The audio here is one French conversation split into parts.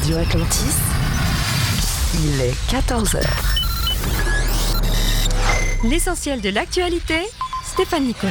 Radio Atlantis, il est 14h. L'essentiel de l'actualité, Stéphane Nicolas.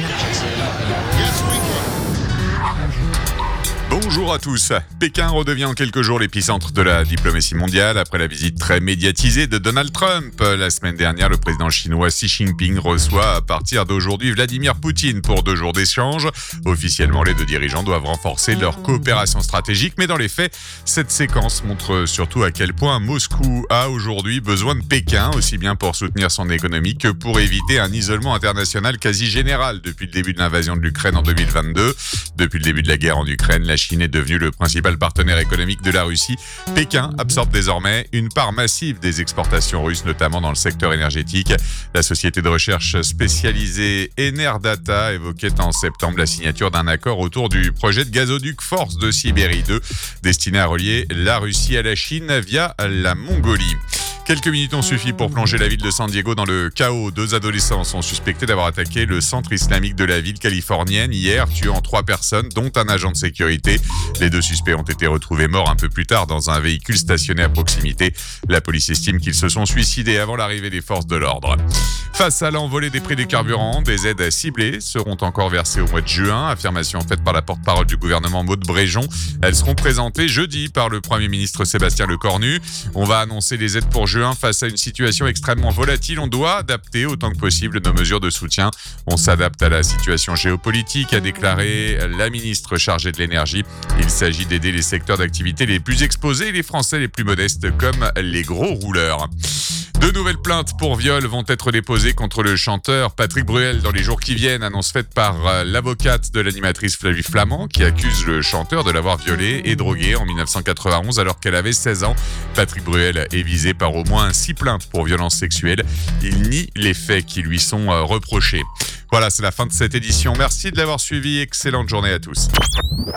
Bonjour à tous. Pékin redevient en quelques jours l'épicentre de la diplomatie mondiale après la visite très médiatisée de Donald Trump. La semaine dernière, le président chinois Xi Jinping reçoit à partir d'aujourd'hui Vladimir Poutine pour 2 jours d'échange. Officiellement, les deux dirigeants doivent renforcer leur coopération stratégique, mais dans les faits, cette séquence montre surtout à quel point Moscou a aujourd'hui besoin de Pékin, aussi bien pour soutenir son économie que pour éviter un isolement international quasi général depuis le début de l'invasion de l'Ukraine en 2022. Depuis le début de la guerre en Ukraine, la Chine est devenue le principal partenaire économique de la Russie. Pékin absorbe désormais une part massive des exportations russes, notamment dans le secteur énergétique. La société de recherche spécialisée Enerdata évoquait en septembre la signature d'un accord autour du projet de gazoduc Force de Sibérie 2, destiné à relier la Russie à la Chine via la Mongolie. Quelques minutes ont suffi pour plonger la ville de San Diego dans le chaos. 2 adolescents sont suspectés d'avoir attaqué le centre islamique de la ville californienne hier, tuant 3 personnes, dont un agent de sécurité. Les 2 suspects ont été retrouvés morts un peu plus tard dans un véhicule stationné à proximité. La police estime qu'ils se sont suicidés avant l'arrivée des forces de l'ordre. Face à l'envolée des prix des carburants, des aides ciblées seront encore versées au mois de juin. Affirmation faite par la porte-parole du gouvernement Maud Bréjon. Elles seront présentées jeudi par le Premier ministre Sébastien Lecornu. On va annoncer les aides pour juin. Face à une situation extrêmement volatile, on doit adapter autant que possible nos mesures de soutien. On s'adapte à la situation géopolitique, a déclaré la ministre chargée de l'énergie. Il s'agit d'aider les secteurs d'activité les plus exposés et les Français les plus modestes comme les gros rouleurs. 2 nouvelles plaintes pour viol vont être déposées contre le chanteur Patrick Bruel dans les jours qui viennent. Annonce faite par l'avocate de l'animatrice Flavie Flamand qui accuse le chanteur de l'avoir violée et droguée en 1991 alors qu'elle avait 16 ans. Patrick Bruel est visé par au moins 6 plaintes pour violences sexuelles. Il nie les faits qui lui sont reprochés. Voilà, c'est la fin de cette édition. Merci de l'avoir suivi. Excellente journée à tous.